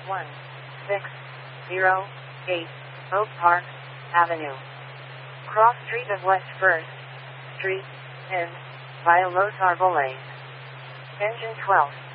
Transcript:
1608 Oak Park Avenue. Cross Street of West 1st Street, and via Los Arboles. Engine 12.